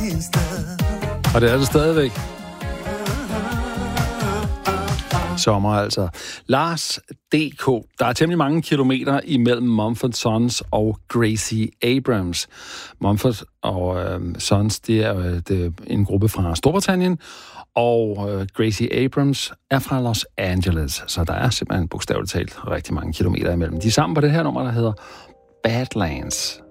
Og det er det stadigvæk. Sommer altså. Lars D.K. Der er temmelig mange kilometer imellem Mumford Sons og Gracie Abrams. Mumford og Sons, det er en gruppe fra Storbritannien, og Gracie Abrams er fra Los Angeles. Så der er simpelthen bogstaveligt talt rigtig mange kilometer imellem. De er sammen på det her nummer, der hedder Badlands.